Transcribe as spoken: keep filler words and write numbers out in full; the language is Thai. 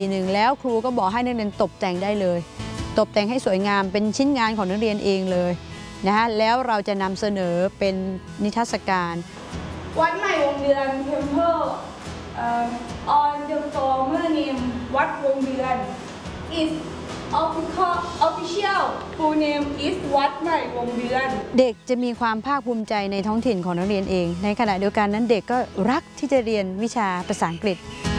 ทีหนึ่งแล้วครูก็บอกให้นักเรียนตกแต่งได้เลยตกแต่งให้สวยงามเป็นชิ้นงานของนักเรียนเองเลยนะฮะแล้วเราจะนำเสนอเป็นนิทรรศการวัดใหม่วงเดือน Temple on the former name วัดวงเดือน is official full name is วัดใหม่วงเดือนเด็กจะมีความภาคภูมิใจในท้องถิ่นของนักเรียนเองในขณะเดียวกันนั้นเด็กก็รักที่จะเรียนวิชาภาษาอังกฤษ